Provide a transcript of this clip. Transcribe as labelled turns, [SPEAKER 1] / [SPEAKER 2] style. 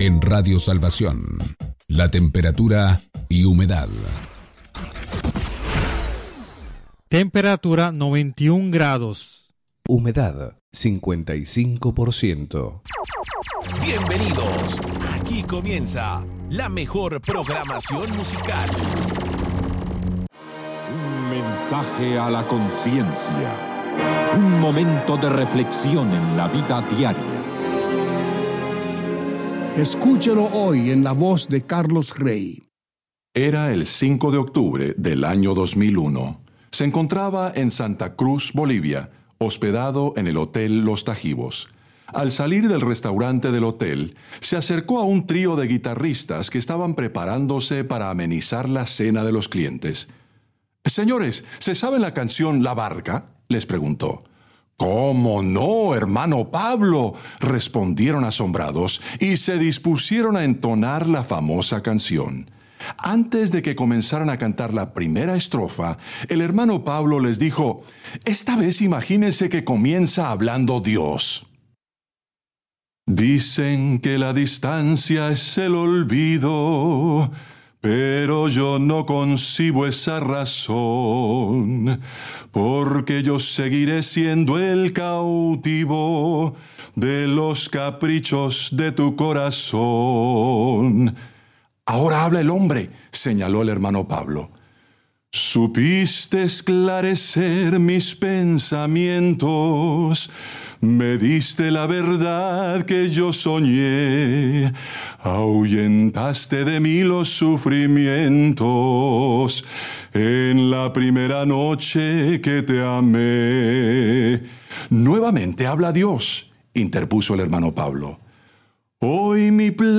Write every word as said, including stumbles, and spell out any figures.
[SPEAKER 1] En Radio Salvación, la temperatura y humedad.
[SPEAKER 2] Temperatura noventa y un grados.
[SPEAKER 3] Humedad cincuenta y cinco por ciento.
[SPEAKER 4] Bienvenidos. Aquí comienza la mejor programación musical.
[SPEAKER 5] Un mensaje a la conciencia. Un momento de reflexión en la vida diaria.
[SPEAKER 6] Escúchelo hoy en la voz de Carlos Rey.
[SPEAKER 7] Era el cinco de octubre del año dos mil uno. Se encontraba en Santa Cruz, Bolivia, hospedado en el Hotel Los Tajivos. Al salir del restaurante del hotel, se acercó a un trío de guitarristas que estaban preparándose para amenizar la cena de los clientes. «Señores, ¿se sabe la canción La Barca?», les preguntó. «¿Cómo no, hermano Pablo?», respondieron asombrados y se dispusieron a entonar la famosa canción. Antes de que comenzaran a cantar la primera estrofa, el hermano Pablo les dijo: «Esta vez imagínense que comienza hablando Dios». Dicen que la distancia es el olvido, pero yo no concibo esa razón, porque yo seguiré siendo el cautivo de los caprichos de tu corazón. «Ahora habla el hombre», señaló el hermano Pablo. «Supiste esclarecer mis pensamientos, me diste la verdad que yo soñé, ahuyentaste de mí los sufrimientos en la primera noche que te amé». «Nuevamente habla Dios», interpuso el hermano Pablo. «Hoy mi plan